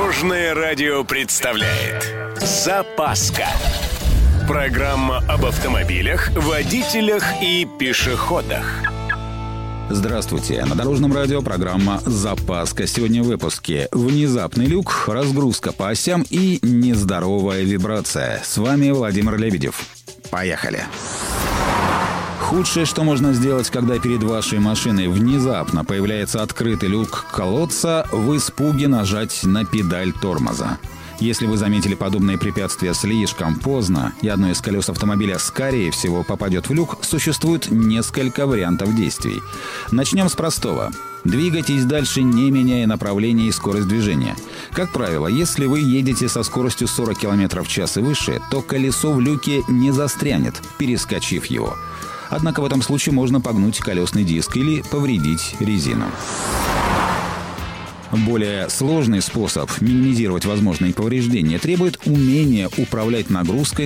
Дорожное радио представляет «Запаска». Программа об автомобилях, водителях и пешеходах. Здравствуйте. На Дорожном радио программа «Запаска». Сегодня в выпуске: внезапный люк, разгрузка по осям и нездоровая вибрация. С вами Владимир Лебедев. Поехали. Худшее, что можно сделать, когда перед вашей машиной внезапно появляется открытый люк колодца, в испуге нажать на педаль тормоза. Если вы заметили подобные препятствия слишком поздно, и одно из колес автомобиля скорее всего попадет в люк, существует несколько вариантов действий. Начнем с простого. Двигайтесь дальше, не меняя направление и скорость движения. Как правило, если вы едете со скоростью 40 км в час и выше, то колесо в люке не застрянет, перескочив его. Однако в этом случае можно погнуть колесный диск или повредить резину. Более сложный способ минимизировать возможные повреждения требует умения управлять нагрузкой